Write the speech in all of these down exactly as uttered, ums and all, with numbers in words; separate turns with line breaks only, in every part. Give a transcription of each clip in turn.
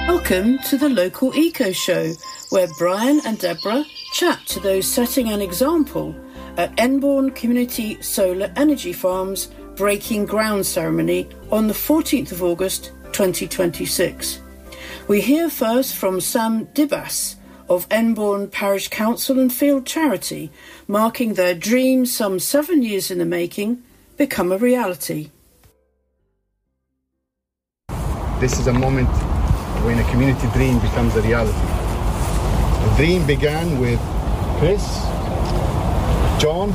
Welcome to the Local Eco Show, where Brian and Deborah chat to those setting an example at Enbourne Community Solar Energy Farm's breaking ground ceremony on the fourteenth of August twenty twenty-six. We hear first from Sam Dibas of Enbourne Parish Council and Field Charity, marking their dream, some seven years in the making, become a reality.
This is a moment when a community dream becomes a reality. The dream began with Chris, John,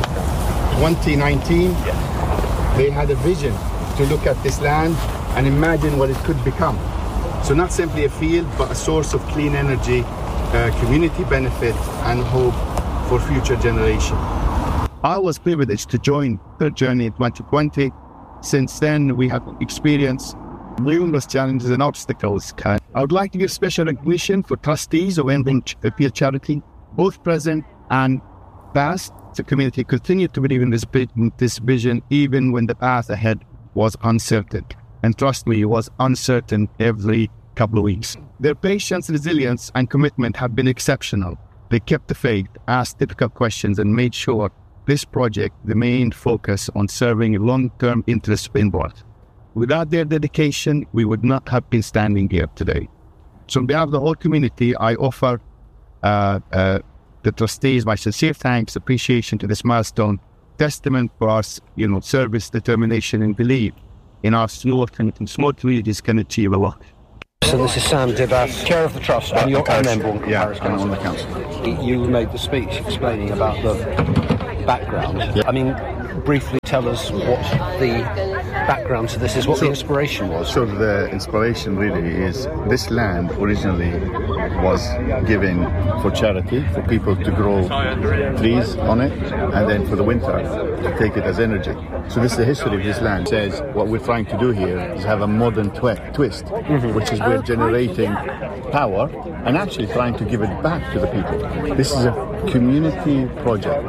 twenty nineteen. They had a vision to look at this land and imagine what it could become. So not simply a field, but a source of clean energy, uh, community benefit and hope for future generations. I was privileged to join the journey in twenty twenty. Since then, we have experienced numerous challenges and obstacles. I would like to give special recognition for trustees of Enbourne Field Charity, both present and past. The community continued to believe in this, this vision even when the path ahead was uncertain. And trust me, it was uncertain every couple of weeks. Their patience, resilience, and commitment have been exceptional. They kept the faith, asked difficult questions, and made sure this project remained focused on serving long-term interests of Enbourne. Without their dedication, we would not have been standing here today. So on behalf of the whole community, I offer uh, uh, the trustees my sincere thanks, appreciation to this milestone, testament for our you know, service, determination, and belief in our small, small communities can achieve a lot.
So this is Sam Dibas, Chair of the Trust, and you're on Enbourne
Yeah,
Parish
I'm
Council.
on the council.
You made the speech explaining about the background.
Yeah.
I mean, briefly tell us what the background to this is, what
so,
the inspiration was.
So the inspiration really is this land originally was given for charity, for people to grow trees on it, and then for the winter to take it as energy. So this is the history of this land. It says what we're trying to do here is have a modern twi- twist, mm-hmm. which is we're generating power and actually trying to give it back to the people. This is a community project,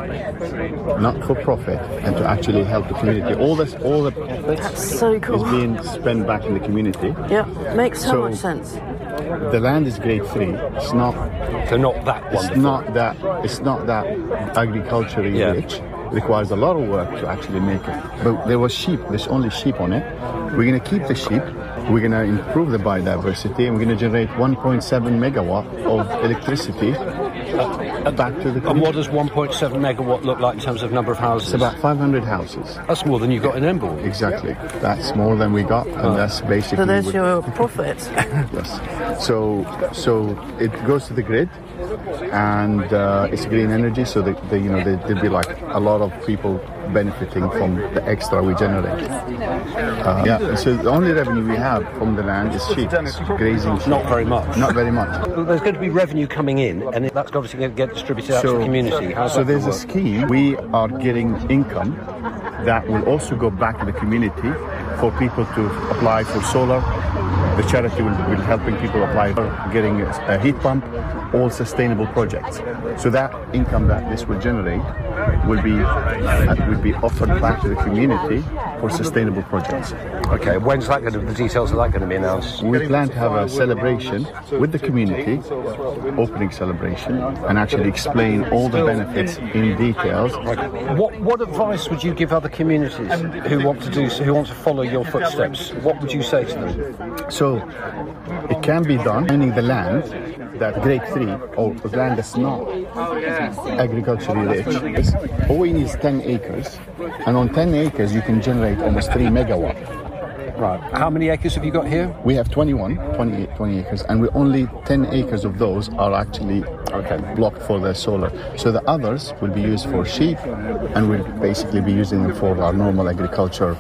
not for profit, and to actually help the community. All this, all the profits
That's so cool.
is being spent back in the community.
Yeah, makes so,
So-
much sense.
The land is grade three. It's not.
So not that
It's
wonderful.
not that. It's not that agriculturally
Yeah.
rich. It requires a lot of work to actually make it. But there was sheep. There's only sheep on it. We're going to keep the sheep. We're going to improve the biodiversity, and we're going to generate one point seven megawatt of electricity back to the community.
And what does one point seven megawatt look like in terms of number of houses?
It's about five hundred houses.
That's more than you've got in Enbourne.
Exactly. That's more than we got, and that's basically.
So there's
what-
your profit.
Yes. So so it goes to the grid, and uh, it's green energy. So the, the, you know there, there'll be like a lot of people benefiting from the extra we generate. Uh, yeah. And so the only revenue we have from the land is sheep, it's grazing sheep.
Not very much.
Not very much.
There's going to be revenue coming in, and that's obviously going to get distributed out to the community. How's
so
that
there's
gonna
a
work?
scheme. We are getting income that will also go back to the community for people to apply for solar. The charity will be helping people apply for getting a heat pump, all sustainable projects. So that income that this will generate will be uh, will be offered back to the community for sustainable projects.
Okay, when's that going to, the details of that going to be announced?
We plan to have a celebration with the community, opening celebration, and actually explain all the benefits in details.
What what advice would you give other communities who want to do who want to follow your footsteps? What would you say to them?
So it can be done, meaning the land that grade three, or the land that's not agriculturally rich, all we need is ten acres, and on ten acres you can generate almost three megawatt.
Right. How many acres have you got here?
We have twenty-one, twenty-eight, twenty acres, and we only ten acres of those are actually okay, blocked for the solar. So the others will be used for sheep, and we'll basically be using them for our normal agriculture.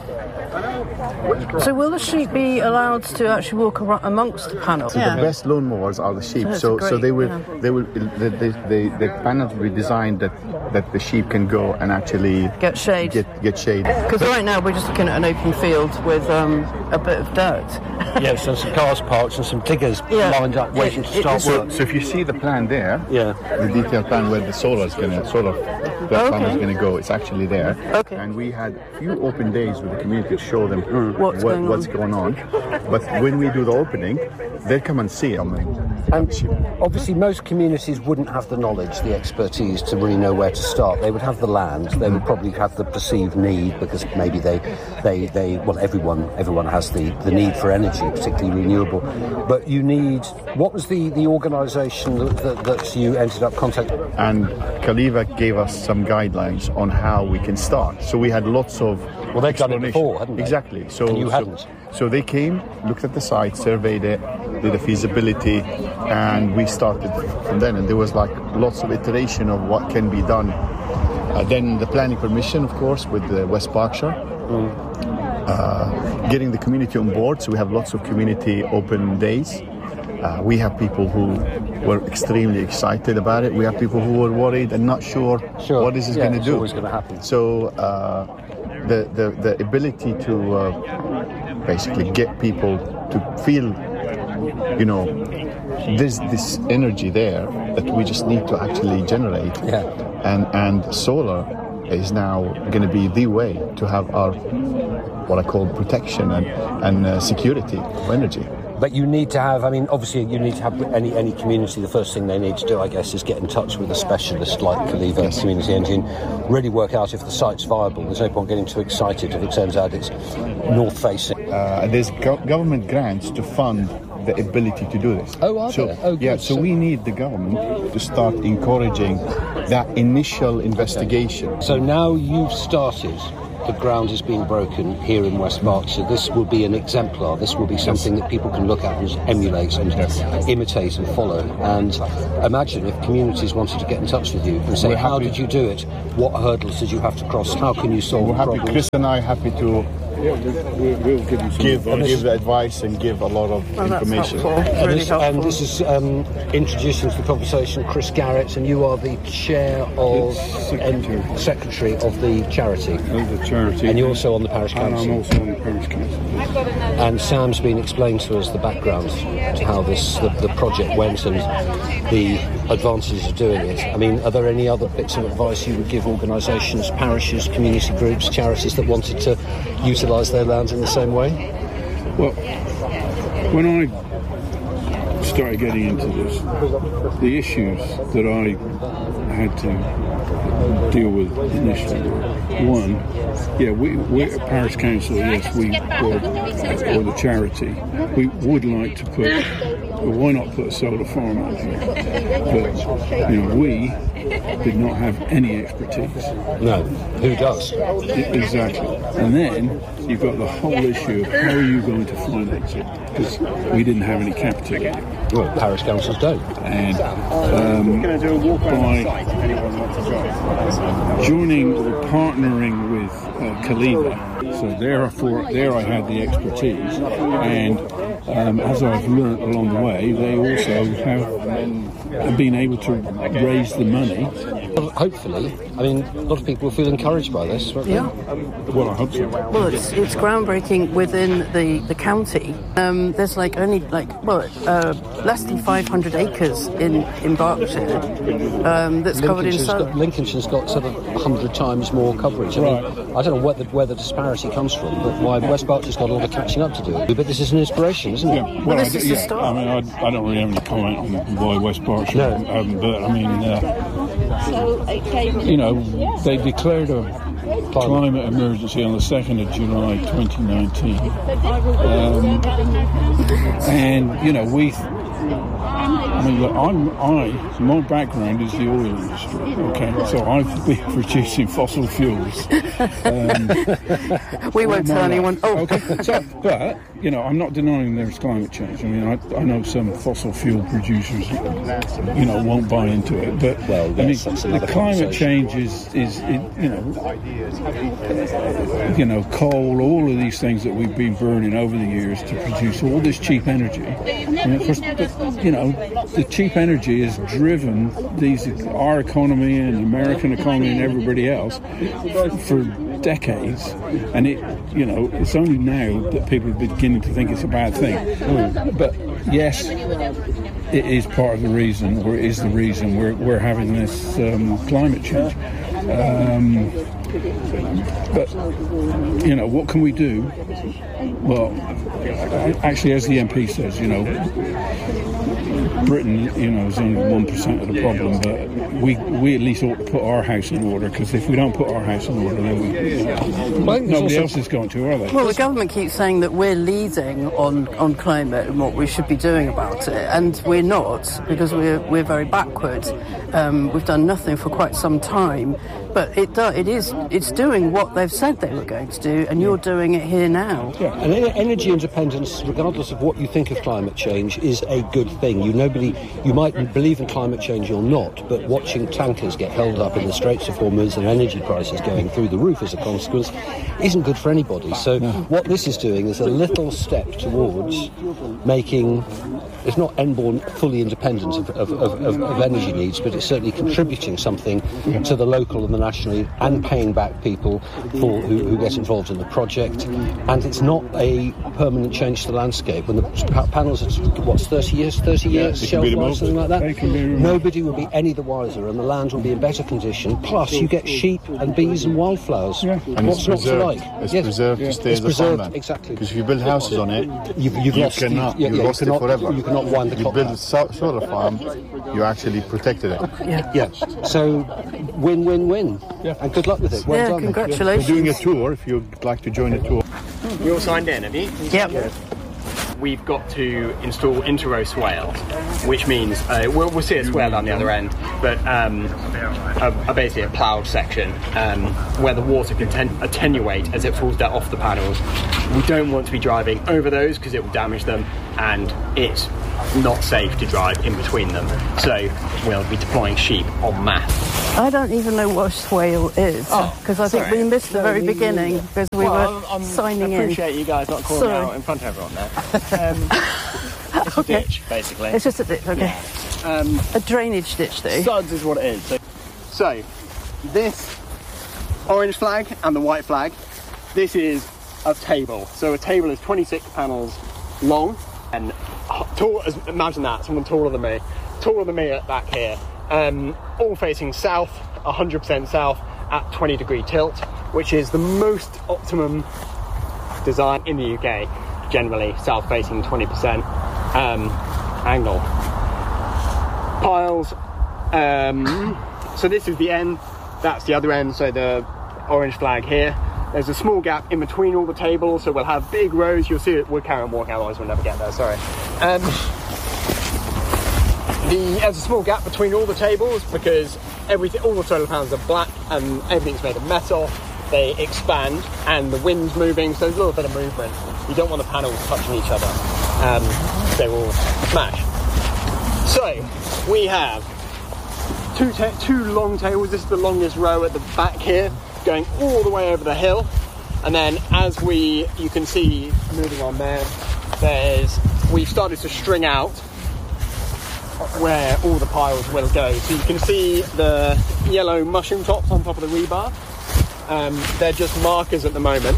So will the sheep be allowed to actually walk ar- amongst the panels?
So the best lawnmowers are the sheep.
So it's
So,
great,
so they will,
yeah.
they will, the, the, the, the panels will be designed that, that the sheep can go and actually
Get shade.
Get, get shade.
Because right now we're just looking at an open field with um, a bit of dirt.
Yes, and some cars parked and some diggers
Yeah.
lined up waiting
It-
to start
it-
work.
So if you see the plan there,
Yeah.
the detailed plan where the solar is going to, solar that
Okay.
tunnel is going to go. It's actually there.
Okay.
And we had a few open days with the community to show them
What's
what,
going on.
what's going on. But when we do the opening, they'll come and see. I mean,
And obviously, most communities wouldn't have the knowledge, the expertise to really know where to start. They would have the land. They would probably have the perceived need because maybe they, they, they well, everyone, everyone has the, the need for energy, particularly renewable. But you need. What was the the organisation that, that, that you ended up contacting?
and Khaliva gave us some guidelines on how we can start. So we had lots of
Well, they've done it
explanation.
before, hadn't they?
Exactly. So
And you
so,
hadn't.
So they came, looked at the site, surveyed it, did a feasibility, and we started from then. And there was like lots of iteration of what can be done. Uh, then the planning permission, of course, with the West Berkshire.
Mm.
Uh, getting the community on board. So we have lots of community open days. Uh, we have people who were extremely excited about it. We have people who were worried and not sure,
Sure.
what this is
Yeah,
going to
it's
do.
always gonna happen.
So uh, the, the the ability to uh, basically get people to feel, you know, there's this energy there that we just need to actually generate.
Yeah.
And and solar is now going to be the way to have our what I call protection and and uh, security of energy.
But you need to have, I mean, obviously you need to have any any community, the first thing they need to do, I guess, is get in touch with a specialist like Khaliva
Yes.
Community Engine, really work out if the site's viable. There's no point getting too excited if it turns out it's north-facing.
Uh, there's go- government grants to fund the ability to do this.
Oh, are
so,
there? Oh, good.
Yeah, so
So-
we need the government to start encouraging that initial investigation.
So now you've started, the ground is being broken here in West Berkshire. This will be an exemplar. This will be something that people can look at and emulate and imitate and follow. And imagine if communities wanted to get in touch with you and say,
We're
how
happy-
did you do it? What hurdles did you have to cross? How can you solve
We're happy,
problems?
Chris and I happy to
We'll, we'll give you some
give
advice.
give the advice and give a lot of
Well, that's
information.
helpful.
And
Really
this,
helpful.
and this is um, introducing to the conversation Chris Garrett, and you are the chair of
Secretary.
and secretary of the charity,
Of the charity.
and you're also on the parish
And I'm
council.
also on the parish council.
And Sam's been explained to us the background to how this the, the project went and the advantages of doing it. I mean, are there any other bits of advice you would give organisations, parishes, community groups, charities that wanted to utilise their lands in the same way?
Well, when I started getting into this, the issues that I had to deal with initially were, one, yeah, we, we're a parish council, yes, we, or, or the charity, we would like to put, well, why not put a solar farm out here? But, you know, we did not have any expertise.
No. Who does?
Exactly. And then you've got the whole issue of how are you going to finance it? Because we didn't have any capital.
Well, parish councils don't.
And um, by joining or partnering with uh, Khaliva, so therefore there I had the expertise. And um, as I've learnt along the way, they also have been able to raise the money.
Well, hopefully, I mean, a lot of people will feel encouraged by this. won't they?
Yeah.
Well, I hope so.
Well, it's it's groundbreaking within the the county. Um, there's like only like well uh, less than five hundred acres in in Berkshire um, that's covered in
Lincolnshire's
solar.
got, Lincolnshire's got sort of one hundred times more coverage. I mean, I don't know where the, where the disparity comes from, but why West Berkshire's got a lot of catching up to do. But this is an inspiration, isn't it?
Yeah, well,
this
I,
is the
yeah,
start.
I mean, I, I don't really have any comment on why West Berkshire,
No.
um, but I mean, uh, you know, they declared a climate emergency on the second of July twenty nineteen. Um, and, you know, we... I mean, look, I'm, I, my background is the oil industry, okay? So I've been producing fossil fuels. Um,
We won't tell anyone. Oh,
Okay, so, but, you know, I'm not denying there's climate change. I mean, I, I know some fossil fuel producers, you know, won't buy into it. But,
Well,
I mean,
yes, that's another
the climate
conversation.
change is, is it, you know, you know, coal, all of these things that we've been burning over the years to produce all this cheap energy. And of course, the, you know, the cheap energy has driven these, our economy and the American economy and everybody else for decades, and it, you know, it's only now that people are beginning to think it's a bad thing. But yes, it is part of the reason, or it is the reason we're we're having this um, climate change. Um, but, you know, what can we do? Well, actually, as the M P says, you know, Britain, you know, is only one percent of the problem, but we we at least ought to put our house in order, because if we don't put our house in order, then we, you know, well, nobody else is going to, are they?
Well, the government keeps saying that we're leading on, on climate and what we should be doing about it, and we're not, because we're we're very backward. Um, we've done nothing for quite some time, but it do, it is it's doing what they've said they were going to do, and you're doing it here now.
Yeah, and energy independence, regardless of what you think of climate change, is a good thing. You nobody, you might believe in climate change or not, but watching tankers get held up in the Straits of Hormuz and energy prices going through the roof as a consequence isn't good for anybody. So no. What this is doing is a little step towards making, it's not Enborn fully independent of, of, of, of, of energy needs, but it's certainly contributing something yeah. to the local and the national, and paying back people for who, who get involved in the project. And it's not a permanent change to the landscape. When the pa- panels are, what's thirty years, thirty years, shelf life, something like that, nobody will be any the wiser, and the land will be in better condition. Plus, you get sheep and bees and wildflowers.
Yeah. And
what's not to like?
It's
yes.
preserved
yeah.
to stay
it's
as a
preserved,
farmland.
Exactly.
Because if you build houses on it,
you've, you've
you
lost,
cannot,
you, yeah,
you
yeah,
lost
you cannot,
it forever.
You cannot wind the
You
clock
build
back.
a so- solar farm, you actually protected it.
Yeah. yeah. So, win, win, win. Yeah. And good luck with it. Well
yeah,
done.
congratulations.
We're doing a tour if you'd like to join a tour.
You all signed in, have you?
Yep.
Yeah. We've got to install inter-row swales, which means uh, we'll, we'll see a swale down the other end, but um, a, a basically a ploughed section um, where the water can ten- attenuate as it falls down off the panels. We don't want to be driving over those because it will damage them, and it's not safe to drive in between them. So we'll be deploying sheep en masse.
I don't even know what a swale is, because
oh,
I think
sorry.
we missed the very beginning because we
well,
were
I'm, I'm,
signing
I appreciate
in.
you guys not calling
Sorry.
out in front of everyone there. Um, it's
okay.
a ditch, basically.
It's just a ditch, okay.
Yeah. Um,
a drainage ditch, though.
Suds is what it is. So, so, this orange flag and the white flag, this is a table. So a table is twenty-six panels long, and tall as, imagine that, someone taller than me, taller than me at back here, um, all facing south, one hundred percent south at twenty degree tilt, which is the most optimum design in the U K, generally south facing twenty percent um, angle. Piles, um, so this is the end, that's the other end, so the orange flag here. There's a small gap in between all the tables, so we'll have big rows. You'll see it. We'll carry on walking, otherwise we'll never get there. Sorry. Um, the, there's a small gap between all the tables because everything, all the solar panels are black and everything's made of metal. They expand and the wind's moving, so there's a little bit of movement. You don't want the panels touching each other. Um, they will smash. So we have two ta- two long tables. This is the longest row at the back here, going all the way over the hill, and then as we you can see moving on there, there's we've started to string out where all the piles will go. So you can see the yellow mushroom tops on top of the rebar. Um, they're just markers at the moment.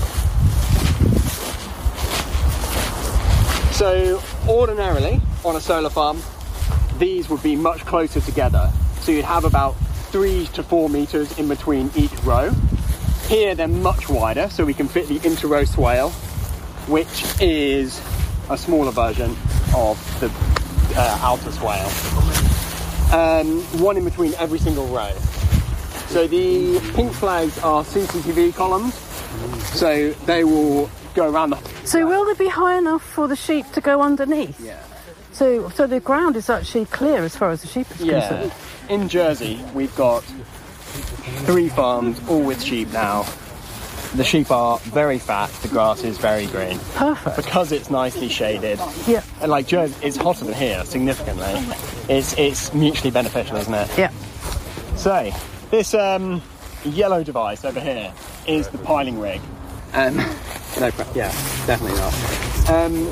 So ordinarily on a solar farm, these would be much closer together. So you'd have about three to four meters in between each row. Here they're much wider, so we can fit the inter-row swale, which is a smaller version of the uh, outer swale. Um, one in between every single row. So the pink flags are C C T V columns, so they will go around the...
So will they be high enough for the sheep to go underneath?
Yeah.
So, so the ground is actually clear as far as the sheep is
Yeah.
concerned?
In Jersey, we've got three farms, all with sheep now. The sheep are very fat, the grass is very green.
Perfect.
Because it's nicely shaded.
Yeah.
And like Jersey, it's hotter than here, significantly. It's it's mutually beneficial, isn't it?
Yeah.
So, this um, yellow device over here is the piling rig. Um, no, yeah, definitely not. Um,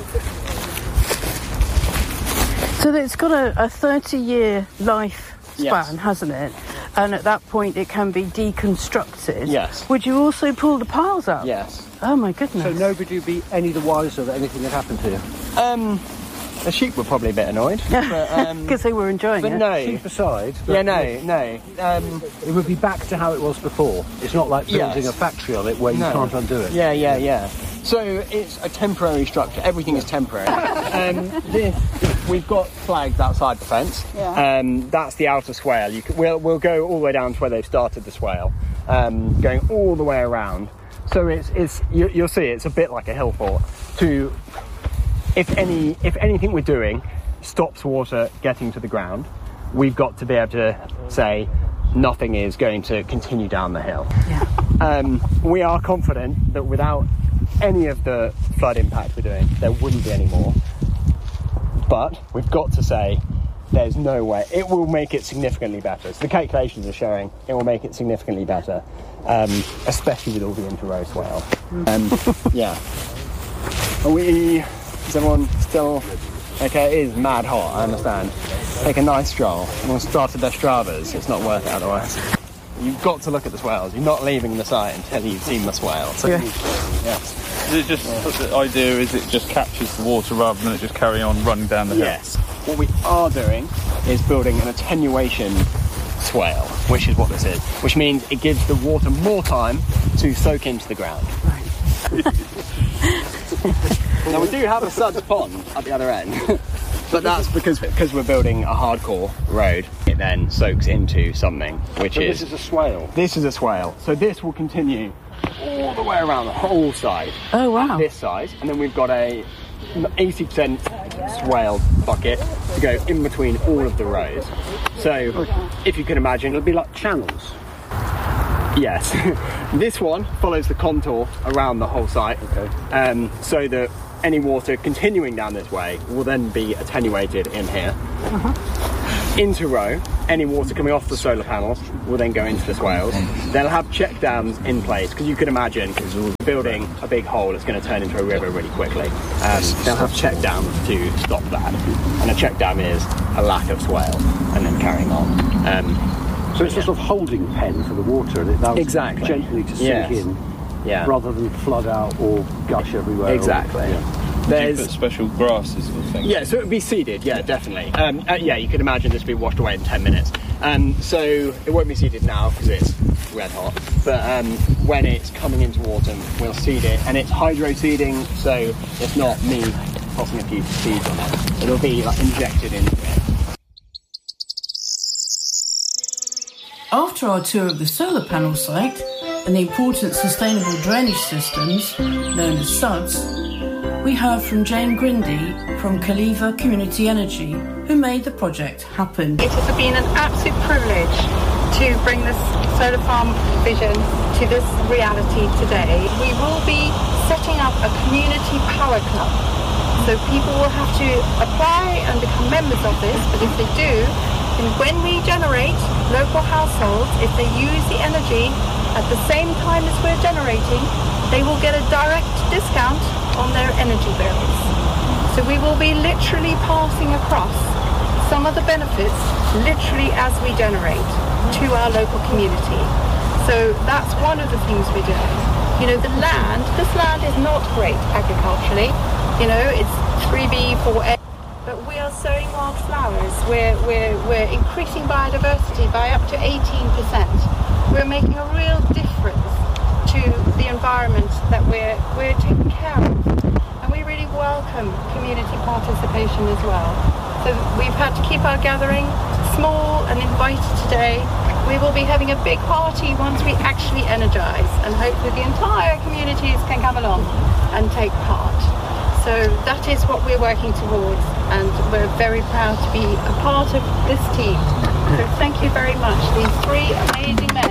So it's got a, a thirty-year life span,
Yes.
hasn't it? And at that point it can be deconstructed.
Yes.
Would you also pull the piles out?
yes.
Oh my goodness.
So nobody would be any the wiser that anything had happened here.
Um, The sheep were probably a bit annoyed. Because um,
they were enjoying
but
it.
no.
Sheep aside.
Yeah, no, no. Um,
It would be back to how it was before. It's not like building
Yes.
a factory on it where you
No.
can't undo it.
Yeah, yeah, yeah. So it's a temporary structure. Everything is temporary. um, this, we've got flags outside the fence.
Yeah.
Um, that's the outer swale. You can, we'll, we'll go all the way down to where they've started the swale, um, going all the way around. So it's, it's you, you'll see it's a bit like a hill fort. To, if any, if anything we're doing stops water getting to the ground, we've got to be able to say nothing is going to continue down the hill.
Yeah.
Um, we are confident that without any of the flood impact we're doing, there wouldn't be any more. But we've got to say there's no way. It will make it significantly better. So the calculations are showing it will make it significantly better, um, especially with all the inter-row swale. Um, yeah. Are we... Is everyone still... Okay, it is mad hot, I understand. Take a nice stroll. Everyone started their Stravas. It's not worth it otherwise. You've got to look at the swales. You're not leaving the site until you've seen the swale. So
Yeah.
you- yes.
Is it just what's the idea? Is it just captures the water rather than it just carry on running down the hill?
Yes. What we are doing is building an attenuation swale, which is what this is. Which means it gives the water more time to soak into the ground. Now we do have a suds pond at the other end. But that's because because we're building a hardcore road. It then soaks into something, which
So
is...
this is a swale.
This is a swale. So this will continue all the way around the whole side.
Oh, wow.
This size. And then we've got a eighty percent swale bucket to go in between all of the rows. So if you can imagine,
It'll be like channels.
yes. This one follows the contour around the whole site.
Okay.
Um, so that any water continuing down this way will then be attenuated in here. Uh-huh. Into row, any water coming off the solar panels will then go into the swales. They'll have check dams in place, because you can imagine building a big hole that's going to turn into a river really quickly. Um, they'll have check dams to stop that. And a check dam is a lack of swale and then carrying on. Um,
So it's a sort of holding pen for the water, and it allows
Exactly.
it gently to sink
Yes.
in
yeah.
rather than flood out or gush everywhere. or-
Exactly.
yeah.
Do you
There's
put special grasses or things?
Yeah, so it would be seeded, yeah, definitely. Um, uh, yeah, you could imagine this would be washed away in ten minutes. Um, so it won't be seeded now because it's red hot, but um, when it's coming into autumn, we'll seed it, and it's hydro seeding, so it's not me tossing a few seeds on it. It'll be like injected into it.
After our tour of the solar panel site and the important sustainable drainage systems, known as SUDS, we heard from Jane Grindy from Caliva Community Energy, who made the project happen.
It has been an absolute privilege to bring this solar farm vision to this reality today. We will be setting up a community power club. So people will have to apply and become members of this, but if they do, then when we generate, local households, if they use the energy at the same time as we're generating, they will get a direct discount on their energy bills. So we will be literally passing across some of the benefits literally as we generate to our local community. So that's one of the things we're doing. You know, the land, this land is not great agriculturally. You know, it's three B, four A, but we are sowing wildflowers. We're, we're, we're increasing biodiversity by up to eighteen percent. We're making a real difference to the environment that we're, we're taking care of. And we really welcome community participation as well. So we've had to keep our gathering small and invited today. We will be having a big party once we actually energise, and hopefully the entire communities can come along and take part. So that is what we're working towards, and we're very proud to be a part of this team. So thank you very much, these three amazing men.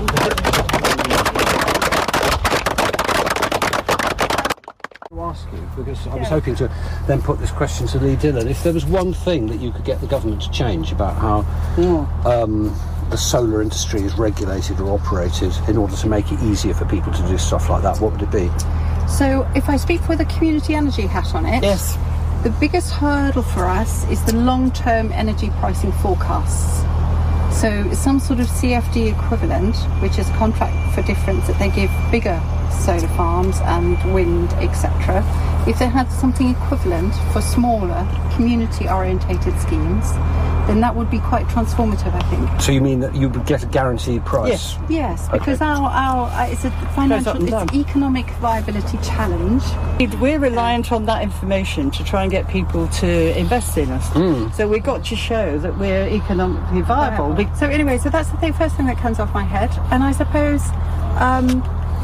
To ask you, because I was hoping to then put this question to Lee Dillon. If there was one thing that you could get the government to change about how um, the solar industry is regulated or operated in order to make it easier for people to do stuff like that, what would it be?
So if I speak with a community energy hat on it,
Yes.
the biggest hurdle for us is the long-term energy pricing forecasts. So some sort of C F D equivalent, which is contract for difference that they give bigger solar farms and wind, et cetera, if they had something equivalent for smaller, community-orientated schemes, then that would be quite transformative, I think.
So you mean that you would get a guaranteed price?
Yes, yes, because
Okay.
our, our it's a financial, it's an economic viability challenge.
We're reliant on that information to try and get people to invest in us.
Mm.
So we've got to show that we're economically viable.
So anyway, so that's the thing, first thing that comes off my head. And I suppose um,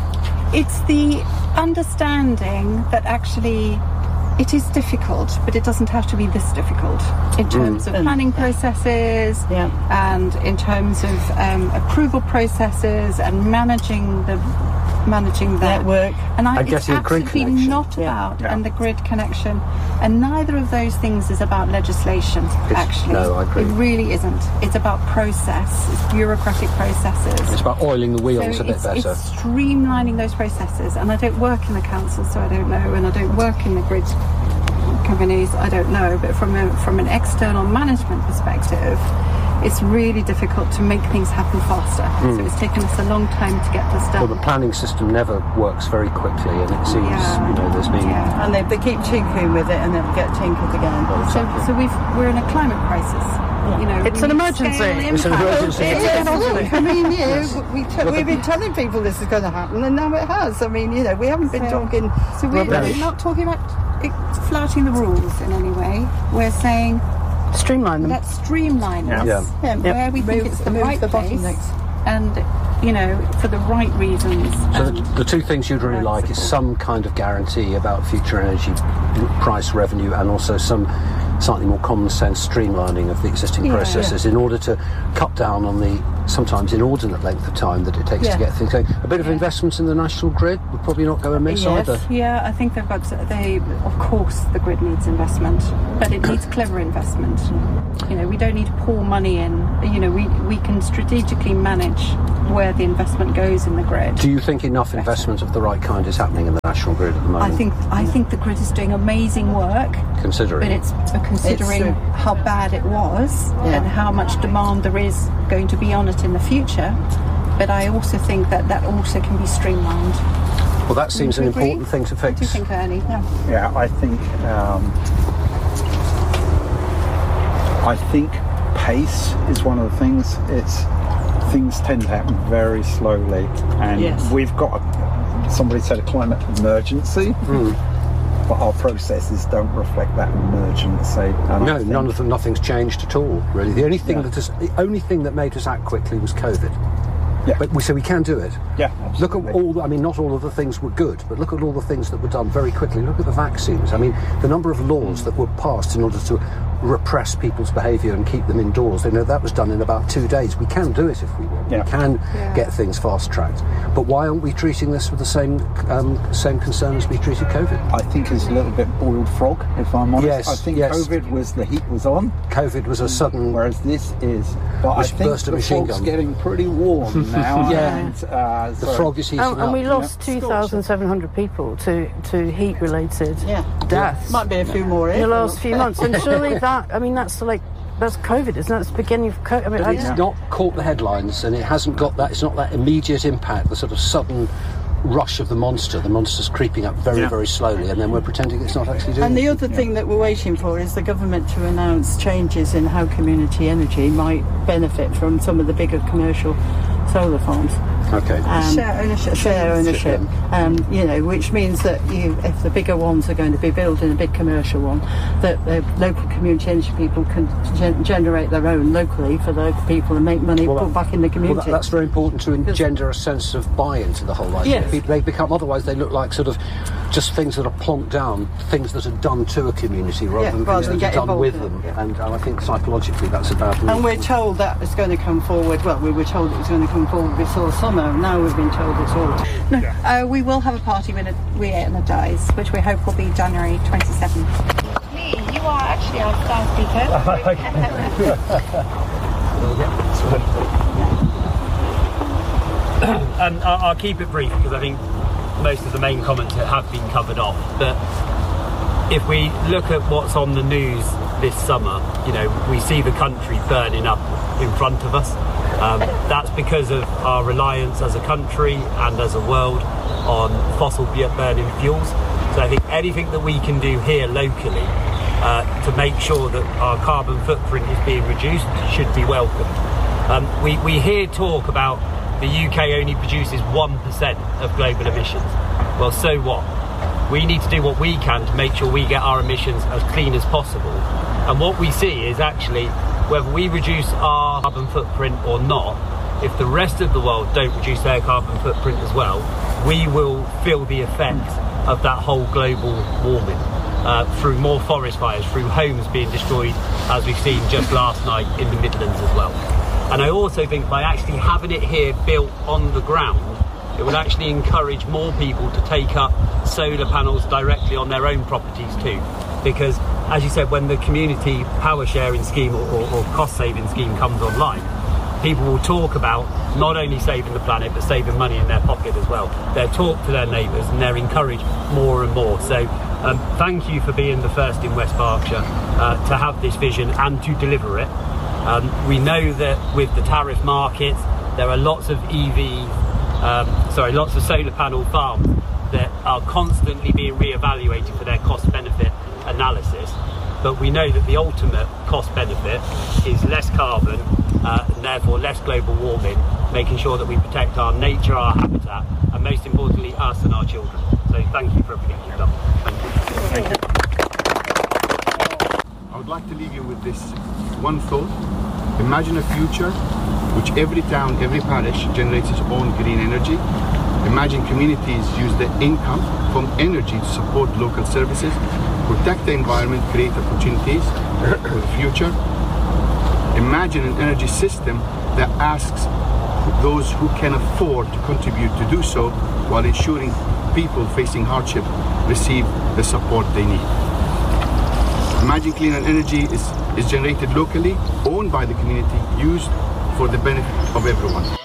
it's the understanding that actually it is difficult, but it doesn't have to be this difficult in terms
Mm.
of planning processes
Yeah.
and in terms of um, approval processes and managing the managing that
Network.
and I,
And
it's
getting a grid
absolutely
connection.
not
Yeah.
about
Yeah.
and the grid connection, and neither of those things is about legislation. Actually,
no, I agree.
it really isn't. It's about process. It's bureaucratic processes.
It's about oiling the wheels
So
a bit
it's,
better.
it's streamlining those processes. And I don't work in the council, so I don't know. And I don't work in the grid companies, I don't know. But from a, from an external management perspective, it's really difficult to make things happen faster.
Mm.
So it's taken us a long time to get this done.
Well, the planning system never works very quickly, and it seems,
Yeah.
you know, there's been...
Yeah.
And they, they keep tinkering with it and then get tinkered again.
So, so we've, we're in a climate crisis. You know,
It's
we
an
need
emergency.
scale
It's an
impact.
emergency.
It is. I mean, you know, we t-
Look
we've
at-
been telling people this is going to happen, and now it has. I mean, you know, we haven't been
So-
talking.
So we're,
rubbish.
we're not talking about it, flouting the rules in any way. We're saying
Streamline them.
let's streamline this,
Yeah.
Yeah.
where we think
Move-
it's the
move
right
the
place,
bottlenecks.
and you know, for the right reasons.
So
and
the, the two things you'd really like is some kind of guarantee about future energy price revenue, and also some slightly more common sense streamlining of the existing
Yeah.
processes in order to cut down on the sometimes inordinate length of time that it takes
Yeah.
to get things going. A bit of investment in the national grid would probably not go amiss
Yes,
either.
yeah, I think they've got. To, they, of course, the grid needs investment, but it needs clever investment. You know, we don't need to pour money in. You know, we we can strategically manage where the investment goes in the grid.
Do you think enough investment of the right kind is happening in the national grid at the moment?
I think I think the grid is doing amazing work,
considering.
but it's uh, considering
It's, uh,
how bad it was
Yeah.
and how much demand there is going to be on it in the future. But I also think that that also can be streamlined.
Well, that seems
Do
an
you agree?
important thing to fix.
What do you think, Ernie? Yeah.
Yeah, I think um, I think pace is one of the things. It's things tend to happen very slowly, and
Yes.
we've got a, somebody said a climate emergency,
Mm.
but our processes don't reflect that emergency. And I
No,
think-
none of them. Nothing's changed at all, really. The only thing
Yeah.
that has, the only thing that made us act quickly was COVID.
Yeah.
But we, so we can do it.
Yeah,
Look
absolutely.
at all. The, I mean, not all of the things were good, but look at all the things that were done very quickly. Look at the vaccines. I mean, the number of laws that were passed in order to repress people's behaviour and keep them indoors. You know, that was done in about two days. We can do it if we want.
Yeah.
We can
Yeah.
get things fast-tracked. But why aren't we treating this with the same um, same concern as we treated COVID?
I think it's a little bit boiled frog, if I'm honest.
Yes,
I think
yes.
COVID was the heat was on,
COVID was a sudden.
whereas this is. But I
Which
think
burst a
the
machine
fog's
gun.
getting pretty warm now.
Yeah.
and, uh,
The
so-
frog is heating
And, and
up.
we lost
Yeah.
two thousand seven hundred people to, to heat-related
Yeah.
deaths
Might be a few more
in the
in
last few months. And surely that, I mean, that's like, that's COVID, isn't it? It's the beginning of COVID. I mean,
But
I
it's
just-
not caught the headlines, and it hasn't got that. It's not that immediate impact, the sort of sudden rush of the monster. The monster's creeping up very,
Yeah.
very slowly, and then we're pretending it's not actually doing
And the
it.
other thing that we're waiting for is the government to announce changes in how community energy might benefit from some of the bigger commercial solar farms.
Okay.
Um,
Share ownership.
Share ownership. Um, you know, which means that you, if the bigger ones are going to be building a big commercial one, that the local community energy people can gen- generate their own locally for the local people and make money
Well,
put back in the
Well,
community.
that, that's very important to engender a sense of buy-in to the whole idea.
Yes.
People- They become, otherwise they look like sort of just things that are plonked down, things that are done to a community rather
Yeah,
than
rather
things
than
that
get
are done with
involved in
them.
it, yeah.
And uh, I think psychologically that's a bad move.
And we're told that it's going to come forward. Well, we were told it was going to come forward before summer. Now we've been told it's all.
No, uh, we will have a party when it, we energise, which we hope will be January twenty-seventh. Me, you are actually our star
And I'll, I'll keep it brief because I think most of the main comments have been covered off. But if we look at what's on the news this summer, you know, we see the country burning up in front of us. Um, that's because of our reliance as a country and as a world
on fossil burning fuels. So I think anything that we can do here locally uh, to make sure that our carbon footprint is being reduced should be welcomed. Um, we, we hear talk about the U K only produces one percent of global emissions. Well, so what? We need to do what we can to make sure we get our emissions as clean as possible. And what we see is actually, whether we reduce our carbon footprint or not, if the rest of the world don't reduce their carbon footprint as well, we will feel the effects of that whole global warming uh, through more forest fires, through homes being destroyed, as we've seen just last night in the Midlands as well. And I also think by actually having it here built on the ground, it would actually encourage more people to take up solar panels directly on their own properties too. Because, as you said, when the community power sharing scheme or, or, or cost saving scheme comes online, people will talk about not only saving the planet but saving money in their pocket as well. They'll talk to their neighbours and they're encouraged more and more. So um, thank you for being the first in West Berkshire uh, to have this vision and to deliver it. Um, we know that with the tariff markets there are lots of E Vs, um, sorry, lots of solar panel farms that are constantly being re-evaluated for their cost-benefit analysis. But we know that the ultimate cost-benefit is less carbon uh, and therefore less global warming, making sure that we protect our nature, our habitat, and most importantly us and our children. So thank you for everything you've done. Thank you.
Thank you. I would like to leave you with this one thought. Imagine a future which every town, every parish generates its own green energy. Imagine communities use their income from energy to support local services, protect the environment, create opportunities for the future. Imagine an energy system that asks those who can afford to contribute to do so while ensuring people facing hardship receive the support they need. Imagine cleaner energy is, is generated locally, owned by the community, used for the benefit of everyone.